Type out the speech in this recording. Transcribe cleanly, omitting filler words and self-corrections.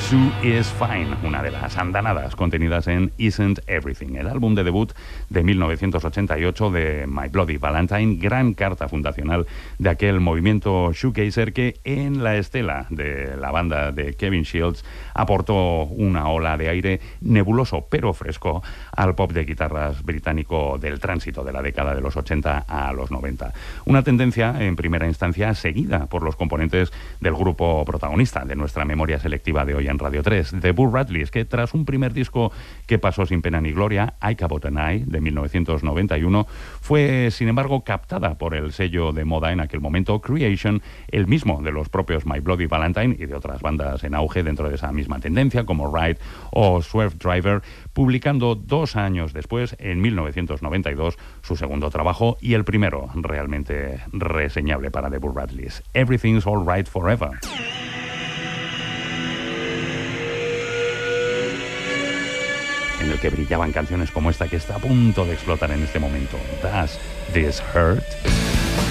Sue is Fine, una de las andanadas contenidas en Isn't Everything, el álbum de debut de 1988 de My Bloody Valentine, gran carta fundacional de aquel movimiento shoegazer que en la estela de la banda de Kevin Shields aportó una ola de aire nebuloso pero fresco al pop de guitarras británico del tránsito de la década de los 80 a los 90. Una tendencia en primera instancia seguida por los componentes del grupo protagonista de nuestra memoria selectiva de hoy en Radio 3, The Burr Radleys, que tras un primer disco que pasó sin pena ni gloria, I Cabot and I, de 1991, fue sin embargo captada por el sello de moda en aquel momento, Creation, el mismo de los propios My Bloody Valentine y de otras bandas en auge dentro de esa misma tendencia, como Ride o Swerve Driver, publicando 2 años después, en 1992, su segundo trabajo y el primero realmente reseñable para The Burr Radleys, Everything's All Right Forever. En el que brillaban canciones como esta que está a punto de explotar en este momento. Does This Hurt?